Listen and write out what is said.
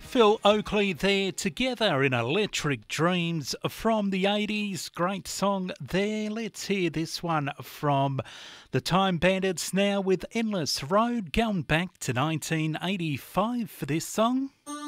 Phil Oakley there together in Electric Dreams from the 80s. Great song there. Let's hear this one from the Time Bandits now with Endless Road, going back to 1985 for this song.